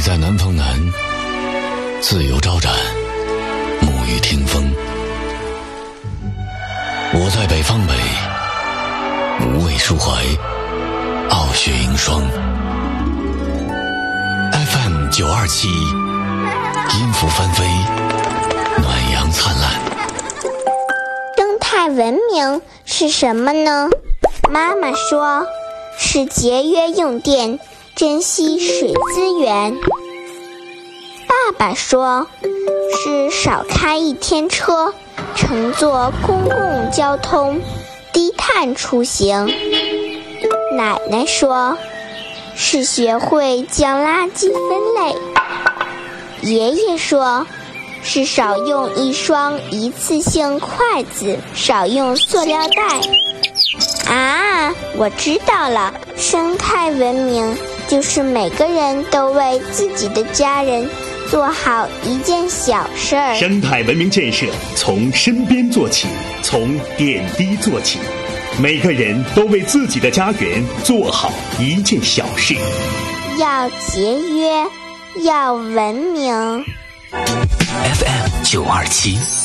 在南方南，自由招展，沐浴听风；我在北方北，无畏抒怀，傲雪迎霜。FM 927，音符纷飞，暖阳灿烂。 生态文明是什么呢？妈妈说，是节约用电，珍惜水资源。爸爸说，是少开一天车，乘坐公共交通，低碳出行。奶奶说，是学会将垃圾分类。爷爷说，是少用一双一次性筷子，少用塑料袋。啊，我知道了，生态文明就是每个人都为自己的家人做好一件小事儿。 生态文明建设从身边做起，从点滴做起，每个人都为自己的家园做好一件小事。 要节约，要文明。 FM 927。